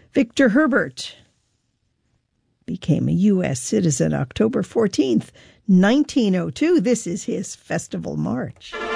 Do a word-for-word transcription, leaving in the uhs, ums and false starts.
Victor Herbert became a U S citizen October fourteenth, nineteen oh two. This is his festival march.